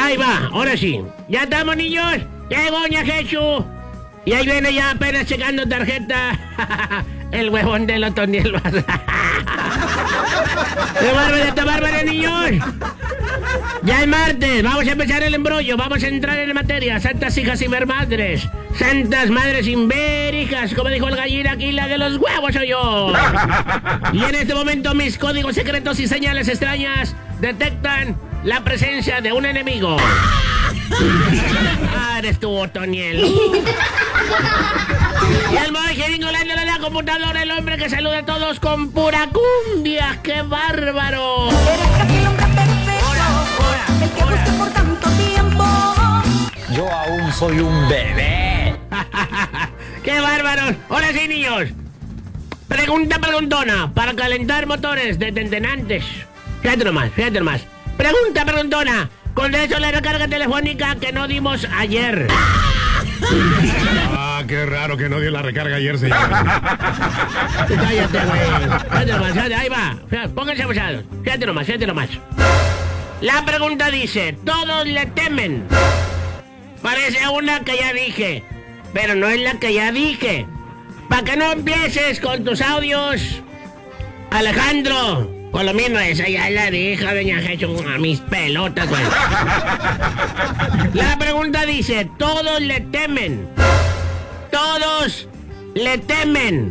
Ahí va, ahora sí. ¿Ya estamos, niños? Llegó doña Jesús. Y ahí viene ya apenas checando tarjeta. El huevón del Otoniel. ¡Qué bárbaro, niños! Ya es martes, vamos a empezar el embrollo, vamos a entrar en materia. Santas hijas y madres, santas madres imbéricas, como dijo el gallina, aquí la de los huevos soy yo. Y en este momento mis códigos secretos y señales extrañas detectan la presencia de un enemigo. Ah, eres tú, Otoniel. Y el monje vinculándole a la computadora, el hombre que saluda a todos con pura cumbia. ¡Qué bárbaro! Eres casi el hombre perfecto, el que busqué por tanto tiempo. Yo aún soy un bebé. ¡Qué bárbaro! Ahora sí, niños. Preguntona para calentar motores de tentenantes. Fíjate nomás. Preguntona. Con eso la recarga telefónica que no dimos ayer. Ah, qué raro que no dio la recarga ayer, señor. Cállate, güey. Fíjate nomás, ahí va. Pónganse abusados. Fíjate nomás. La pregunta dice, todos le temen. Parece una que ya dije, pero no es la que ya dije. Para que no empieces con tus audios, Alejandro. Con lo mismo, esa ya la dije, doña Jesús, a mis pelotas, güey. La pregunta dice, todos le temen. Todos le temen.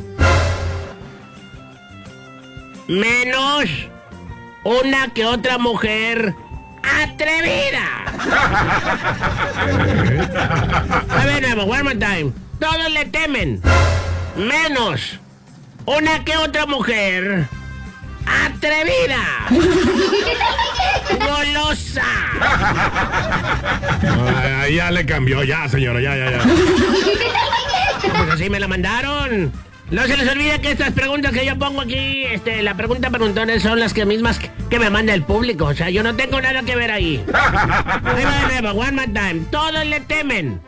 Menos una que otra mujer atrevida. A ver, nuevo, one more time. Todos le temen. Menos una que otra mujer atrevida. Golosa. Ya le cambió, ya, señora, ya. Pues así me la mandaron. No se les olvide que estas preguntas que yo pongo aquí, la preguntones son las mismas que me manda el público. O sea, yo no tengo nada que ver ahí. Ahí va de nuevo, one more time. Todos le temen.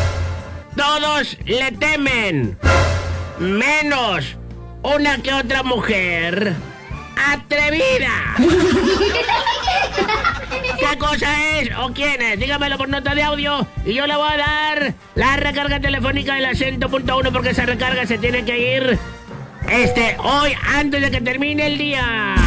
Menos una que otra mujer atrevida. ¿Qué cosa es o quién es? Dígamelo por nota de audio y yo le voy a dar la recarga telefónica del acento.1 porque esa recarga se tiene que ir hoy antes de que termine el día.